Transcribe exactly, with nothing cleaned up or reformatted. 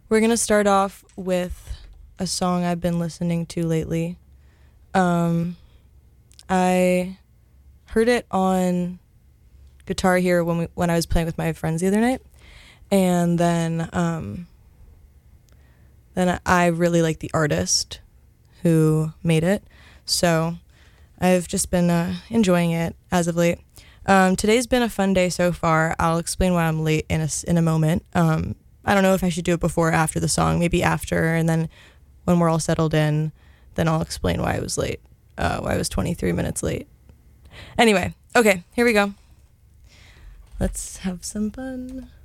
We're going to start off with a song I've been listening to lately. Um, I heard it on Guitar Hero when we, when I was playing with my friends the other night, and then um, then I really like the artist who made it, so I've just been uh, enjoying it as of late. Um, today's been a fun day so far. I'll explain why I'm late in a, in a moment. Um, I don't know if I should do it before or after the song, maybe after, and then when we're all settled in, then I'll explain why I was late, uh, why I was twenty-three minutes late. Anyway, okay, here we go. Let's have some fun.